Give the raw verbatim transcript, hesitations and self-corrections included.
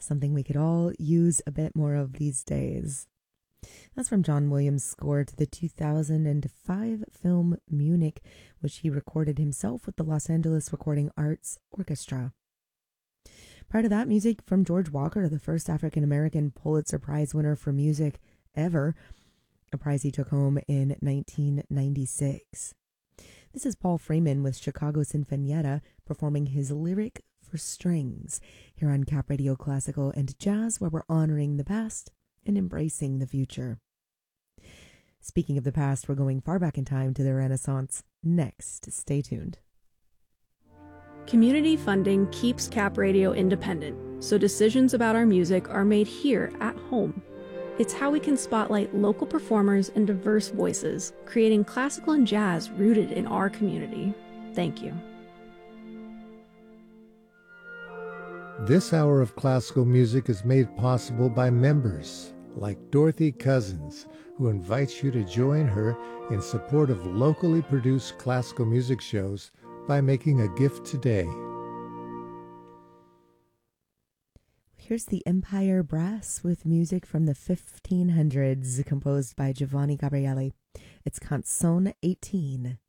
something we could all use a bit more of these days. That's from John Williams' score to the two thousand five film Munich, which he recorded himself with the Los Angeles Recording Arts Orchestra. Prior to that, music from George Walker, the first African-American Pulitzer Prize winner for music ever, a prize he took home in nineteen ninety-six. This is Paul Freeman with Chicago Sinfonietta performing his lyric for strings here on Cap Radio Classical and Jazz, where we're honoring the past and embracing the future. Speaking of the past, we're going far back in time to the Renaissance. Next, stay tuned. Community funding keeps Cap Radio independent, so decisions about our music are made here at home. It's how we can spotlight local performers and diverse voices, creating classical and jazz rooted in our community. Thank you. This hour of classical music is made possible by members like Dorothy Cousins, who invites you to join her in support of locally produced classical music shows by making a gift today. Here's the Empire Brass with music from the fifteen hundreds composed by Giovanni Gabrieli. It's Canzone eighteen.